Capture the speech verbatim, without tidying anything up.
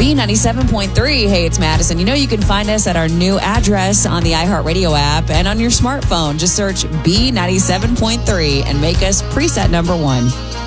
B ninety-seven point three. Hey, it's Madison. You know you can find us at our new address on the iHeartRadio app and on your smartphone. Just search B ninety-seven point three and make us preset number one.